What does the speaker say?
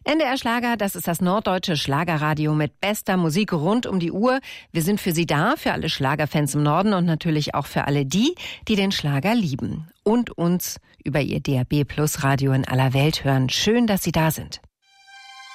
NDR Schlager, das ist das norddeutsche Schlagerradio mit bester Musik rund um die Uhr. Wir sind für Sie da, für alle Schlagerfans im Norden und natürlich auch für alle die, die den Schlager lieben und uns über ihr DAB+ Radio in aller Welt hören. Schön, dass Sie da sind.